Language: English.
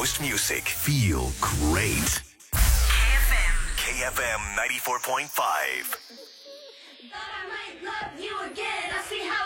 most music. Feel great. KFM 94.5. Thought I might love you again. I see how